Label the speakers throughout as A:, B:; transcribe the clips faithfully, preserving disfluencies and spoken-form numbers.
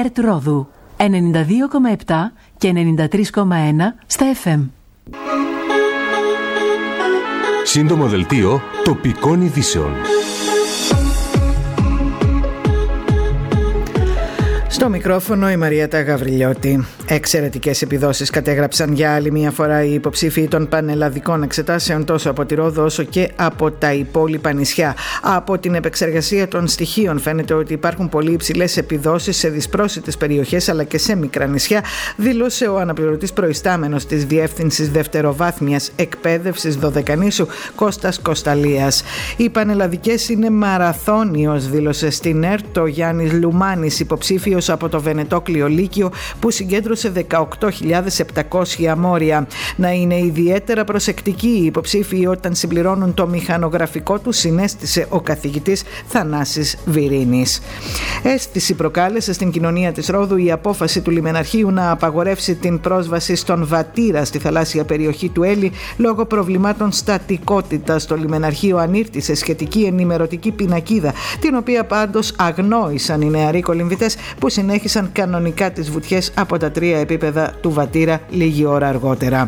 A: ΕΡΤ Ρόδου ενενήντα δύο κόμμα επτά και ενενήντα τρία κόμμα ένα στα εφ εμ.
B: Σύντομο δελτίο τοπικών ειδήσεων.
C: Στο μικρόφωνο η Μαριέτα Γαβριλιώτη. Εξαιρετικές επιδόσεις κατέγραψαν για άλλη μια φορά οι υποψήφοι των πανελλαδικών εξετάσεων τόσο από τη Ρόδο όσο και από τα υπόλοιπα νησιά. Από την επεξεργασία των στοιχείων φαίνεται ότι υπάρχουν πολύ υψηλές επιδόσεις σε δυσπρόσιτες περιοχές αλλά και σε μικρά νησιά, δήλωσε ο αναπληρωτής προϊστάμενος της Διεύθυνσης Δευτεροβάθμιας Εκπαίδευσης Δωδεκανήσου Κώστας Κωσταλίας. Οι πανελλαδικές είναι μαραθώνιος, δήλωσε στην ΕΡΤ ο Γιάννης Λουμάνης, υποψήφιος από το Βενετόκλιο Λύκειο που συγκέντρωσε δεκαοκτώ χιλιάδες επτακόσια μόρια. Να είναι ιδιαίτερα προσεκτικοί οι υποψήφοι όταν συμπληρώνουν το μηχανογραφικό του, συνέστησε ο καθηγητής Θανάσης Βυρίνης. Αίσθηση προκάλεσε στην κοινωνία της Ρόδου η απόφαση του λιμεναρχείου να απαγορεύσει την πρόσβαση στον Βατήρα στη θαλάσσια περιοχή του Έλλη λόγω προβλημάτων στατικότητας. Το λιμεναρχείο ανήρτησε σχετική ενημερωτική πινακίδα, την οποία πάντως αγνόησαν οι νεαροί κολυμβητές που συνέχισαν κανονικά τις βουτιές από τα τρία επίπεδα του Βατήρα λίγη ώρα αργότερα.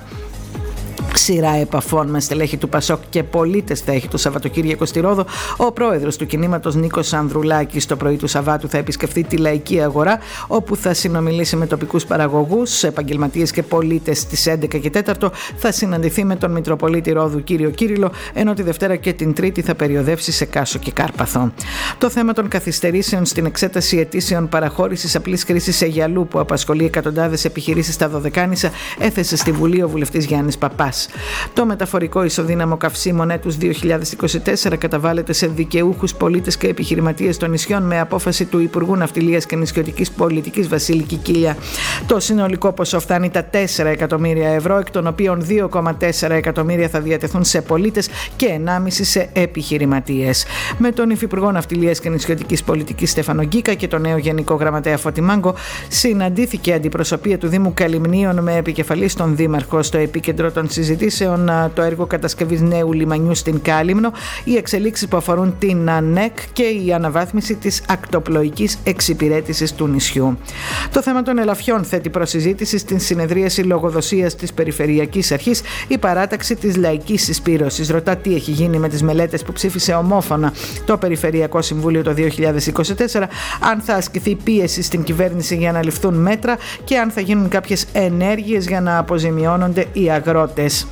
C: Σειρά επαφών με στελέχη του Πασόκ και πολίτες θα έχει το Σαββατοκύριακο στη Ρόδο. Ο πρόεδρος του κινήματος Νίκος Ανδρουλάκης το πρωί του Σαββάτου θα επισκεφθεί τη Λαϊκή Αγορά, όπου θα συνομιλήσει με τοπικούς παραγωγούς, επαγγελματίες και πολίτες στις έντεκα και τέταρτο. Θα συναντηθεί με τον Μητροπολίτη Ρόδου κύριο Κύριλλο, ενώ τη Δευτέρα και την Τρίτη θα περιοδεύσει σε Κάσο και Κάρπαθο. Το θέμα των καθυστερήσεων στην εξέταση αιτήσεων παραχώρησης απλής χρήσης Αιγιαλού, που απασχολεί εκατοντάδες επιχειρήσεις στα Δωδεκάνησα, έθεσε στη Βουλή ο βουλευτής Γιάννης Παπάς. Το μεταφορικό ισοδύναμο καυσίμων έτους δύο χιλιάδες είκοσι τέσσερα καταβάλλεται σε δικαιούχους πολίτες και επιχειρηματίες των νησιών με απόφαση του Υπουργού Ναυτιλίας και Νησιωτικής Πολιτικής Βασίλη Κικίλια. Το συνολικό ποσό φτάνει τα τέσσερα εκατομμύρια ευρώ, εκ των οποίων δύο κόμμα τέσσερα εκατομμύρια θα διατεθούν σε πολίτες και ενάμιση σε επιχειρηματίες. Με τον Υφυπουργό Ναυτιλίας και Νησιωτικής Πολιτικής Στέφανο Γκίκα και τον νέο Γενικό Γραμματέα Φώτη Μάγκο συναντήθηκε αντιπροσωπεία του Δήμου Καλυμνίων με επικεφαλής τον Δήμαρχο. Στο επίκεντρο των συζητήσεων το έργο κατασκευής νέου λιμανιού στην Κάλυμνο, οι εξελίξεις που αφορούν την ΑΝΕΚ και η αναβάθμιση της ακτοπλοϊκής εξυπηρέτησης του νησιού. Το θέμα των ελαφιών θέτει προς συζήτηση στην συνεδρίαση λογοδοσίας της Περιφερειακής Αρχής η παράταξη της λαϊκής συσπήρωσης. Ρωτά τι έχει γίνει με τις μελέτες που ψήφισε ομόφωνα το Περιφερειακό Συμβούλιο το δύο χιλιάδες είκοσι τέσσερα, αν θα ασκηθεί πίεση στην κυβέρνηση για να ληφθούν μέτρα και αν θα γίνουν κάποιες ενέργειες για να αποζημιώνονται οι αγρότες.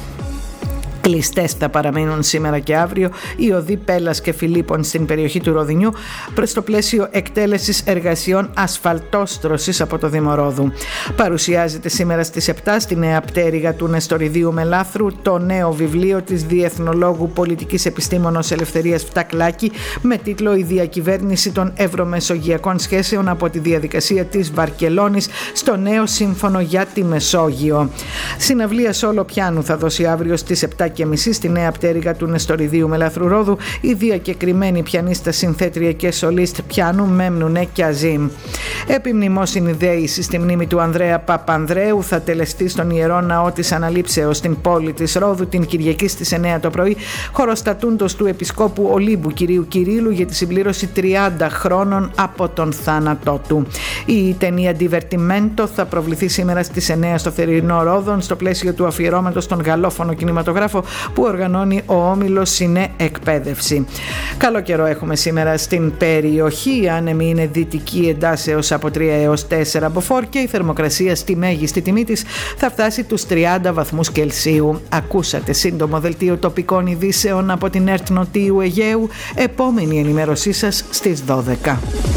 C: Κλειστές θα παραμείνουν σήμερα και αύριο οι οδοί Πέλλας και Φιλίππων στην περιοχή του Ροδινιού προς το πλαίσιο εκτέλεσης εργασιών ασφαλτόστρωσης από το Δήμο Ρόδου. Παρουσιάζεται σήμερα στις επτά στη Νέα Πτέρυγα του Νεστοριδίου Μελάθρου το νέο βιβλίο της διεθνολόγου πολιτικής επιστήμονος Ελευθερίας Φτακλάκη με τίτλο «Η διακυβέρνηση των ευρωμεσογειακών σχέσεων από τη διαδικασία της Βαρκελόνης στο νέο σύμφωνο για τη Μεσόγειο». Συναυλία Σόλο Πιάνου θα δώσει αύριο στις επτά και μισή στη Νέα Πτέρυγα του Νεστοριδίου Μελάθρου Ρόδου η διακεκριμένη πιανίστα, συνθέτρια και σολίστ πιάνου Μέμνουνε Κιαζίμ. Επιμνημόσυνη δέηση στη μνήμη του Ανδρέα Παπανδρέου θα τελεστεί στον Ιερό Ναό της Αναλήψεως στην πόλη της Ρόδου την Κυριακή στις εννέα το πρωί, χωροστατούντος του Επισκόπου Ολύμπου κυρίου Κυρίλλου για τη συμπλήρωση τριάντα χρόνων από τον θάνατό του. Η ταινία Divertimento θα προβληθεί σήμερα στις εννέα στο Θερινό Ρόδον στο πλαίσιο του αφιερώματος στον γαλλόφωνο κινηματογράφο που οργανώνει ο όμιλος Σινέ Εκπαίδευση. Καλό καιρό έχουμε σήμερα στην περιοχή. Άνεμη είναι δυτική εντάσεως από τρία έως τέσσερα μποφόρ και η θερμοκρασία στη μέγιστη τιμή της θα φτάσει τους τριάντα βαθμούς Κελσίου. Ακούσατε σύντομο δελτίο τοπικών ειδήσεων από την ΕΡΤ Νοτίου Αιγαίου. Επόμενη ενημέρωσή σας στις δώδεκα.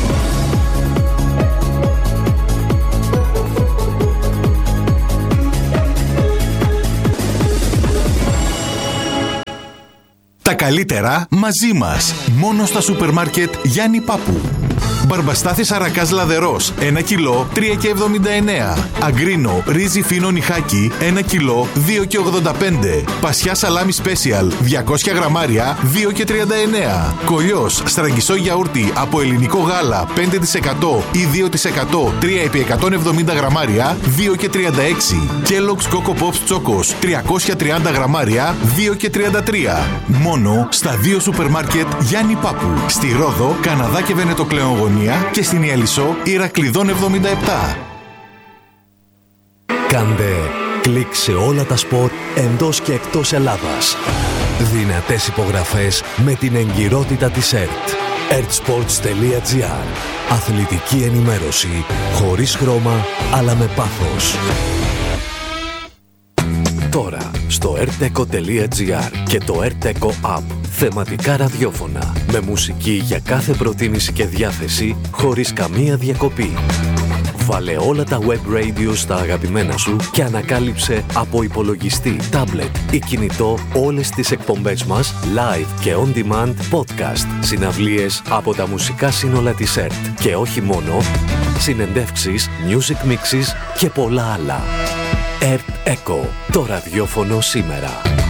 D: Τα καλύτερα μαζί μας. Μόνο στα σούπερ μάρκετ Γιάννη Πάπου. Μπαρμπαστάθης αρακάς λαδερός, ένα κιλό, τρία και εβδομήντα εννέα. Αγκρίνο, ρύζι φίνο νιχάκι, ένα κιλό, δύο και ογδόντα πέντε. Πασιά σαλάμι σπέσιαλ, διακόσια γραμμάρια, δύο και τριάντα εννέα. Κολλιός, στραγγισό γιαούρτι από ελληνικό γάλα, πέντε τοις εκατό ή δύο τοις εκατό, τρία επί εκατόν εβδομήντα γραμμάρια, δύο και τριάντα έξι. Kellogg's Coco Pops Chocos, τριακόσια τριάντα γραμμάρια, δύο και τριάντα τρία. Μόνο στα δύο σούπερ μάρκετ Γιάννη Πάπου. Στη Ρόδο, Καναδά και Βενετοκλεονγονία Ιωνία και στην Ιαλισσό Ηρακλειδών εβδομήντα επτά.
E: Κάντε κλικ σε όλα τα σπορ εντός και εκτός Ελλάδας. Δυνατές υπογραφές με την εγκυρότητα της ΕΡΤ. ertsports.gr. Αθλητική ενημέρωση χωρίς χρώμα αλλά με πάθος. Τώρα στο erteco.gr και το Erteco App. Θεματικά ραδιόφωνα με μουσική για κάθε προτίμηση και διάθεση χωρίς καμία διακοπή. Βάλε όλα τα web radio στα αγαπημένα σου και ανακάλυψε από υπολογιστή, τάμπλετ ή κινητό όλες τις εκπομπές μας live και on demand podcast, συναυλίες από τα μουσικά σύνολα της ΕΡΤ και όχι μόνο, συνεντεύξεις, music mixes και πολλά άλλα. ΕΡΤ Eco, το ραδιόφωνο σήμερα.